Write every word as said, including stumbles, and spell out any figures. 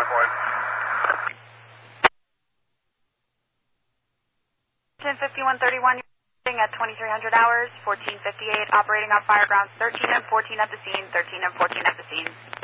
five point. ten fifty-one thirty-one, you're at twenty-three hundred hours, fourteen fifty-eight, operating on fire grounds thirteen and fourteen at the scene, thirteen and fourteen at the scene.